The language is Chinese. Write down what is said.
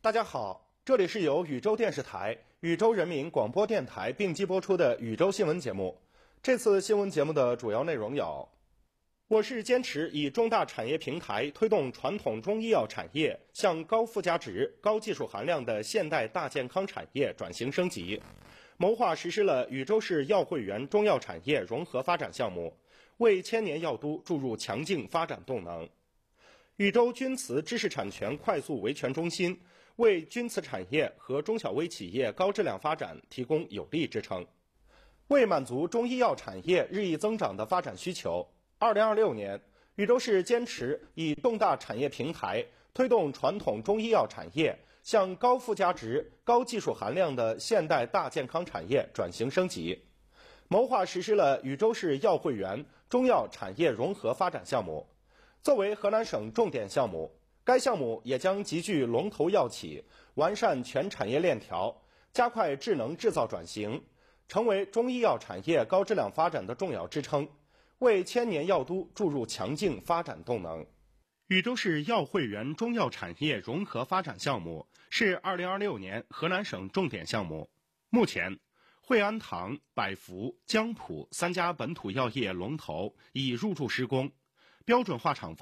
大家好，这里是由禹州电视台、禹州人民广播电台并机播出的禹州新闻节目。这次新闻节目的主要内容有：我市坚持以重大产业平台推动传统中医药产业向高附加值、高技术含量的现代大健康产业转型升级，谋划实施了禹州市药汇园中药产业融合发展项目，为千年药都注入强劲发展动能。禹州钧瓷知识产权快速维权中心为钧瓷产业和中小微企业高质量发展提供有力支撑。为满足中医药产业日益增长的发展需求，2026年，禹州市坚持以重大产业平台推动传统中医药产业向高附加值、高技术含量的现代大健康产业转型升级，谋划实施了禹州市药汇园中药产业融合发展项目。作为河南省重点项目，该项目也将集聚龙头药企，完善全产业链条，加快智能制造转型，成为中医药产业高质量发展的重要支撑，为千年药都注入强劲发展动能。禹州市药汇园中药产业融合发展项目是2026年河南省重点项目。目前，惠安堂、百福、江浦3家本土药业龙头已入驻施工，标准化厂房